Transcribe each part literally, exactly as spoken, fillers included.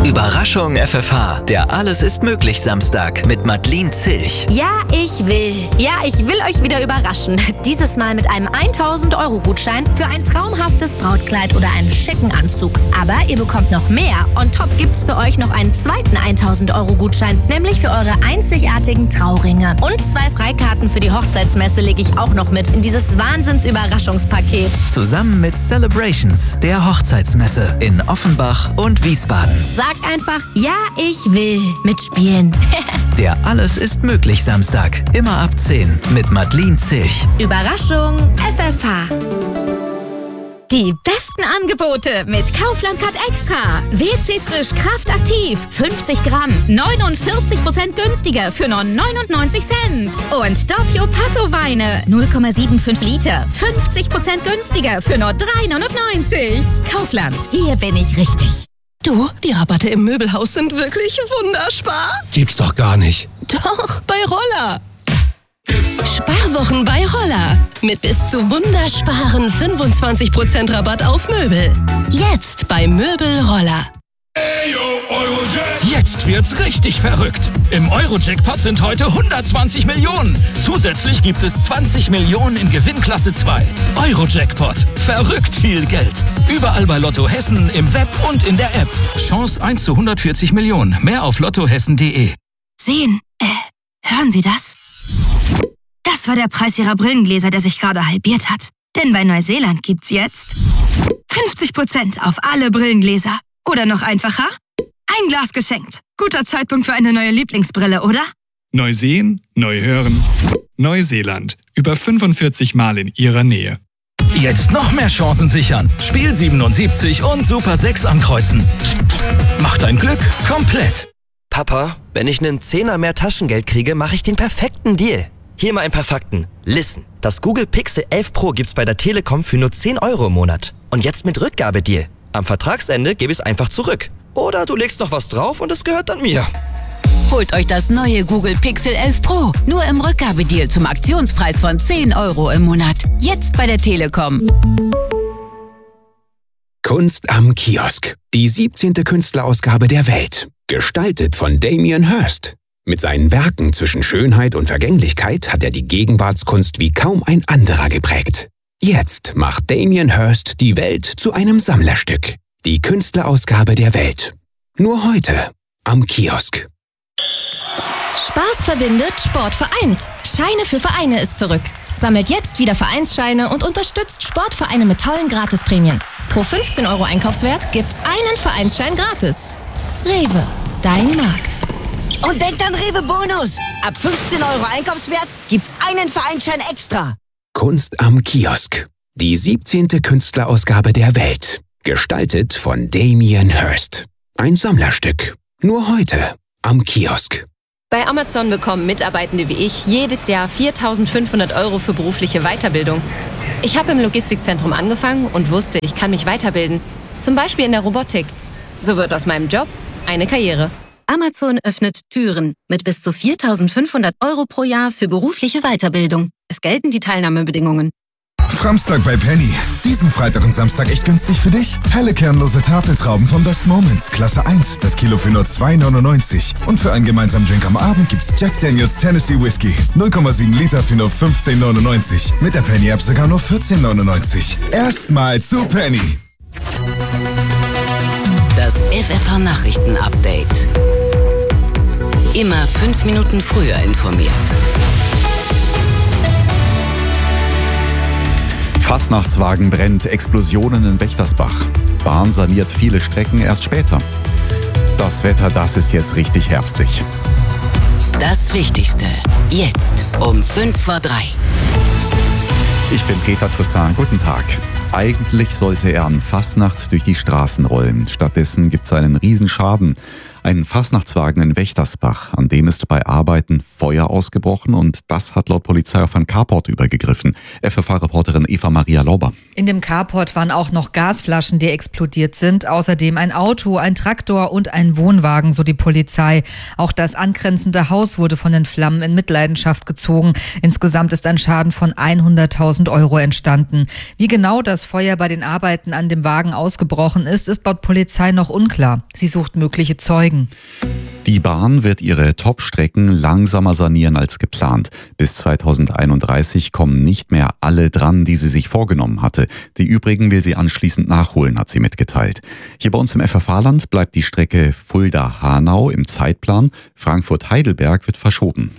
Überraschung F F H, der Alles ist möglich Samstag mit Madeleine Zilch. Ja, ich will. Ja, ich will euch wieder überraschen. Dieses Mal mit einem tausend Euro Gutschein für ein traumhaftes Brautkleid oder einen schicken Anzug. Aber ihr bekommt noch mehr. On top gibt's für euch noch einen zweiten tausend Euro Gutschein, nämlich für eure einzigartigen Trauringe. Und zwei Freikarten für die Hochzeitsmesse lege ich auch noch mit in dieses Wahnsinns-Überraschungspaket. Zusammen mit Celebrations, der Hochzeitsmesse in Offenbach und Wiesbaden. Sagt einfach, ja, ich will mitspielen. Der Alles ist möglich Samstag, immer ab zehn mit Madeleine Zilch. Überraschung F F H. Die besten Angebote mit Kaufland Cut Extra. W C Frisch Kraft Aktiv. fünfzig Gramm. neunundvierzig Prozent günstiger für nur neunundneunzig Cent. Und Doppio Passo Weine. null Komma fünfundsiebzig Liter. fünfzig Prozent günstiger für nur drei neunundneunzig. Kaufland. Hier bin ich richtig. Du, die Rabatte im Möbelhaus sind wirklich wunderspar. Gibt's doch gar nicht. Doch, bei Roller. Sparwochen bei Roller. Mit bis zu wundersparen fünfundzwanzig Prozent Rabatt auf Möbel. Jetzt bei Möbel Roller. Jetzt wird's richtig verrückt. Im Euro-Jackpot sind heute hundertzwanzig Millionen. Zusätzlich gibt es zwanzig Millionen in Gewinnklasse zwei. Euro-Jackpot. Verrückt viel Geld. Überall bei Lotto Hessen, im Web und in der App. Chance eins zu hundertvierzig Millionen. Mehr auf lottohessen punkt de. Sehen, äh, hören Sie das? Das war der Preis Ihrer Brillengläser, der sich gerade halbiert hat. Denn bei Neuseeland gibt's jetzt fünfzig Prozent auf alle Brillengläser. Oder noch einfacher, ein Glas geschenkt. Guter Zeitpunkt für eine neue Lieblingsbrille, oder? Neu sehen, neu hören. Neuseeland. Über fünfundvierzig Mal in Ihrer Nähe. Jetzt noch mehr Chancen sichern. Spiel siebenundsiebzig und Super sechs ankreuzen. Macht dein Glück komplett. Papa, wenn ich einen Zehner mehr Taschengeld kriege, mache ich den perfekten Deal. Hier mal ein paar Fakten. Listen, das Google Pixel elf Pro gibt's bei der Telekom für nur zehn Euro im Monat. Und jetzt mit Rückgabedeal. Am Vertragsende gebe ich es einfach zurück. Oder du legst noch was drauf und es gehört dann mir. Holt euch das neue Google Pixel elf Pro. Nur im Rückgabedeal zum Aktionspreis von zehn Euro im Monat. Jetzt bei der Telekom. Kunst am Kiosk. Die siebzehnte Künstlerausgabe der Welt. Gestaltet von Damien Hirst. Mit seinen Werken zwischen Schönheit und Vergänglichkeit hat er die Gegenwartskunst wie kaum ein anderer geprägt. Jetzt macht Damien Hirst die Welt zu einem Sammlerstück. Die Künstlerausgabe der Welt. Nur heute am Kiosk. Spaß verbindet, Sport vereint. Scheine für Vereine ist zurück. Sammelt jetzt wieder Vereinsscheine und unterstützt Sportvereine mit tollen Gratisprämien. Pro fünfzehn Euro Einkaufswert gibt's einen Vereinsschein gratis. Rewe, dein Markt. Und denkt an Rewe Bonus. Ab fünfzehn Euro Einkaufswert gibt's einen Vereinsschein extra. Kunst am Kiosk. Die siebzehnte Künstlerausgabe der Welt. Gestaltet von Damien Hirst. Ein Sammlerstück. Nur heute am Kiosk. Bei Amazon bekommen Mitarbeitende wie ich jedes Jahr viertausendfünfhundert Euro für berufliche Weiterbildung. Ich habe im Logistikzentrum angefangen und wusste, ich kann mich weiterbilden. Zum Beispiel in der Robotik. So wird aus meinem Job eine Karriere. Amazon öffnet Türen mit bis zu viertausendfünfhundert Euro pro Jahr für berufliche Weiterbildung. Es gelten die Teilnahmebedingungen. Framstag bei Penny. Diesen Freitag und Samstag echt günstig für dich. Helle kernlose Tafeltrauben von Best Moments. Klasse eins. Das Kilo für nur zwei neunundneunzig. Und für einen gemeinsamen Drink am Abend gibt's Jack Daniels Tennessee Whiskey. null Komma sieben Liter für nur fünfzehn neunundneunzig. Mit der Penny-App sogar nur vierzehn neunundneunzig. Erstmal zu Penny. Das F F H-Nachrichten-Update. Immer fünf Minuten früher informiert. Fastnachtswagen brennt, Explosionen in Wächtersbach. Bahn saniert viele Strecken erst später. Das Wetter, das ist jetzt richtig herbstlich. Das Wichtigste, jetzt um fünf vor drei. Ich bin Peter Trissan, guten Tag. Eigentlich sollte er an Fastnacht durch die Straßen rollen. Stattdessen gibt es einen Riesenschaden. Ein Fastnachtswagen in Wächtersbach, an dem ist bei Arbeiten Feuer ausgebrochen und das hat laut Polizei auf ein Carport übergegriffen. F F H-Reporterin Eva Maria Lauber. In dem Carport waren auch noch Gasflaschen, die explodiert sind. Außerdem ein Auto, ein Traktor und ein Wohnwagen, so die Polizei. Auch das angrenzende Haus wurde von den Flammen in Mitleidenschaft gezogen. Insgesamt ist ein Schaden von hunderttausend Euro entstanden. Wie genau das Feuer bei den Arbeiten an dem Wagen ausgebrochen ist, ist laut Polizei noch unklar. Sie sucht mögliche Zeugen. Die Bahn wird ihre Top-Strecken langsamer sanieren als geplant. Bis zweitausendeinunddreißig kommen nicht mehr alle dran, die sie sich vorgenommen hatte. Die übrigen will sie anschließend nachholen, hat sie mitgeteilt. Hier bei uns im F F H-Land bleibt die Strecke Fulda-Hanau im Zeitplan. Frankfurt-Heidelberg wird verschoben.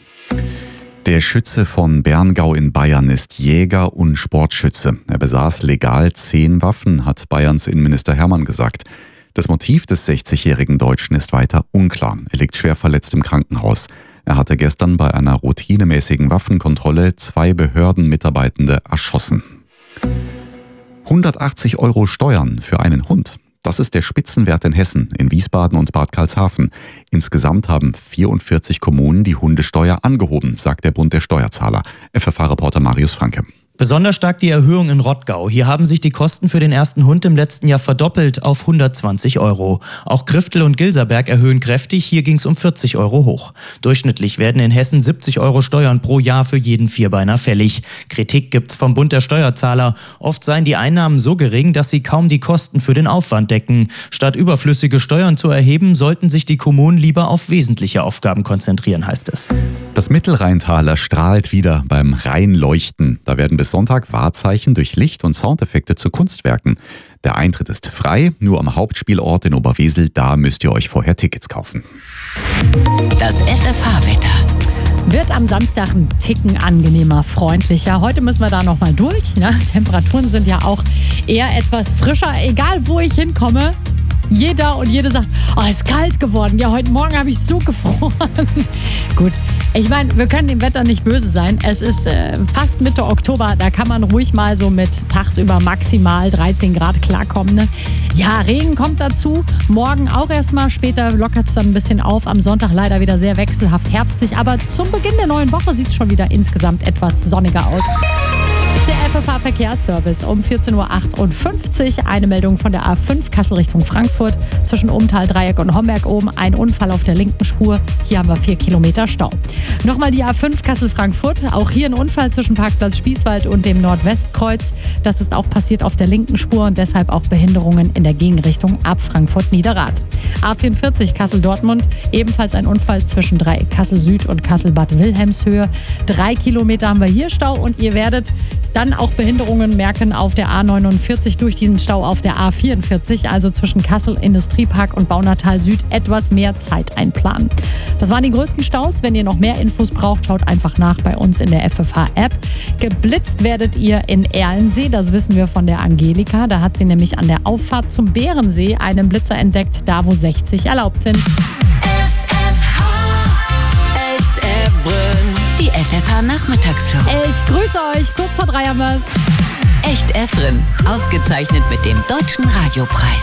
Der Schütze von Berngau in Bayern ist Jäger und Sportschütze. Er besaß legal zehn Waffen, hat Bayerns Innenminister Hermann gesagt. Das Motiv des sechzigjährigen Deutschen ist weiter unklar. Er liegt schwer verletzt im Krankenhaus. Er hatte gestern bei einer routinemäßigen Waffenkontrolle zwei Behördenmitarbeitende erschossen. hundertachtzig Euro Steuern für einen Hund. Das ist der Spitzenwert in Hessen, in Wiesbaden und Bad Karlshafen. Insgesamt haben vierundvierzig Kommunen die Hundesteuer angehoben, sagt der Bund der Steuerzahler. F F H-Reporter Marius Franke. Besonders stark die Erhöhung in Rottgau. Hier haben sich die Kosten für den ersten Hund im letzten Jahr verdoppelt auf hundertzwanzig Euro. Auch Griftel und Gilserberg erhöhen kräftig. Hier ging es um vierzig Euro hoch. Durchschnittlich werden in Hessen siebzig Euro Steuern pro Jahr für jeden Vierbeiner fällig. Kritik gibt's vom Bund der Steuerzahler. Oft seien die Einnahmen so gering, dass sie kaum die Kosten für den Aufwand decken. Statt überflüssige Steuern zu erheben, sollten sich die Kommunen lieber auf wesentliche Aufgaben konzentrieren, heißt es. Das Mittelrheintal erstrahlt wieder beim Rheinleuchten. Da werden bis Sonntag Wahrzeichen durch Licht- und Soundeffekte zu Kunstwerken. Der Eintritt ist frei, nur am Hauptspielort in Oberwesel, da müsst ihr euch vorher Tickets kaufen. Das F F H-Wetter. Wird am Samstag ein Ticken angenehmer, freundlicher. Heute müssen wir da nochmal durch. Ne? Temperaturen sind ja auch eher etwas frischer, egal wo ich hinkomme. Jeder und jede sagt, oh, es ist kalt geworden. Ja, heute Morgen habe ich so gefroren. Gut, ich meine, wir können dem Wetter nicht böse sein. Es ist äh, fast Mitte Oktober, da kann man ruhig mal so mit tagsüber maximal dreizehn Grad klarkommen. Ne? Ja, Regen kommt dazu. Morgen auch erstmal, später lockert es dann ein bisschen auf. Am Sonntag leider wieder sehr wechselhaft herbstlich. Aber zum Beginn der neuen Woche sieht es schon wieder insgesamt etwas sonniger aus. Der F F H-Verkehrsservice um vierzehn Uhr achtundfünfzig. Eine Meldung von der A fünf Kassel Richtung Frankfurt. Zwischen Umtal, Dreieck und Homberg oben ein Unfall auf der linken Spur. Hier haben wir vier Kilometer Stau. Nochmal die A fünf Kassel-Frankfurt. Auch hier ein Unfall zwischen Parkplatz Spießwald und dem Nordwestkreuz. Das ist auch passiert auf der linken Spur und deshalb auch Behinderungen in der Gegenrichtung ab Frankfurt-Niederrad. A vierundvierzig Kassel-Dortmund. Ebenfalls ein Unfall zwischen Dreieck Kassel-Süd und Kassel-Bad Wilhelmshöhe. Drei Kilometer haben wir hier Stau und ihr werdet dann auch Behinderungen merken auf der A neunundvierzig durch diesen Stau auf der A vierundvierzig, also zwischen Kassel, Industriepark und Baunatal Süd etwas mehr Zeit einplanen. Das waren die größten Staus. Wenn ihr noch mehr Infos braucht, schaut einfach nach bei uns in der F F H-App. Geblitzt werdet ihr in Erlensee, das wissen wir von der Angelika. Da hat sie nämlich an der Auffahrt zum Bärensee einen Blitzer entdeckt, da wo sechzig erlaubt sind. Die F F H-Nachmittagsshow. Ich grüße euch, kurz vor drei haben wir's. Echt Efren, ausgezeichnet mit dem Deutschen Radiopreis.